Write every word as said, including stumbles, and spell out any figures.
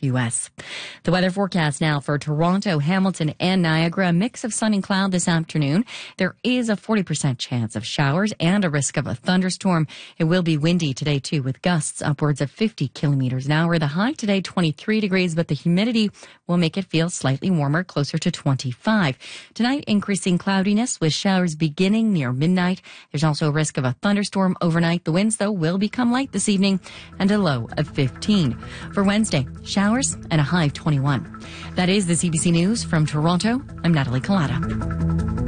U S. The weather forecast now for Toronto, Hamilton, and Niagara. A mix of sun and cloud this afternoon. There is a forty percent chance of showers and a risk of a thunderstorm. It will be windy today, too, with gusts upwards of fifty kilometers an hour. The high today, twenty-three degrees, but the humidity will make it feel slightly warmer, closer to twenty-five. Tonight, increasing cloudiness with showers beginning near midnight. There's also a risk of a thunderstorm overnight. The winds, though, will become light this evening and a low of fifteen. For Wednesday, showers and a high of twenty-one. That is the C B C News from Toronto. I'm Natalie Collada.